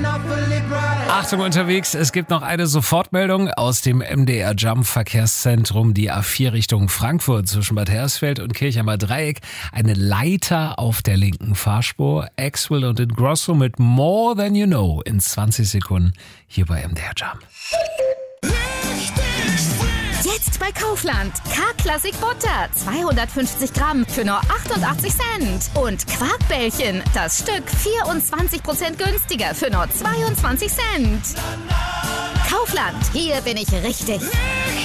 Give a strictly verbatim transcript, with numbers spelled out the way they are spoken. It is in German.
Achtung unterwegs, es gibt noch eine Sofortmeldung aus dem M D R Jump Verkehrszentrum, die A vier Richtung Frankfurt zwischen Bad Hersfeld und Kirchheimer Dreieck. Eine Leiter auf der linken Fahrspur. Axwell und Ingrosso mit More Than You Know in zwanzig Sekunden hier bei M D R Jump. Jetzt bei Kaufland. K-Klassik Butter, zweihundertfünfzig Gramm für nur achtundachtzig Cent. Und Quarkbällchen, das Stück vierundzwanzig Prozent günstiger für nur zweiundzwanzig Cent. Kaufland, hier bin ich richtig.